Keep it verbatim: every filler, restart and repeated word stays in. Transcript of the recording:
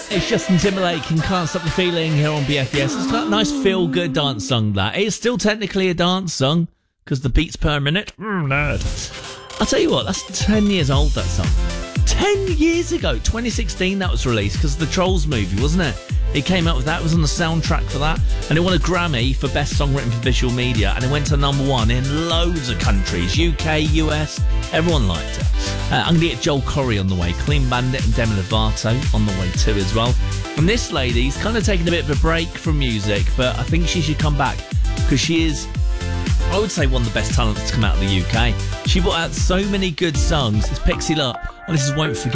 It's Justin Timberlake and Can't Stop the Feeling here on B F E S. It's got a nice feel-good dance song, that. It is still technically a dance song, because the beats per minute. Mm, nerd. I'll tell you what, that's ten years old, that song. ten years ago, twenty sixteen, that was released, because of the Trolls movie, wasn't it? It came out with that, it was on the soundtrack for that, and it won a Grammy for Best Song Written for Visual Media, and it went to number one in loads of countries, U K, U S, everyone liked it. Uh, I'm going to get Joel Corry on the way, Clean Bandit and Demi Lovato on the way too as well. And this lady's kind of taking a bit of a break from music, but I think she should come back, because she is, I would say, one of the best talents to come out of the U K. She brought out so many good songs. It's Pixie Lott, and this is Won't Forget.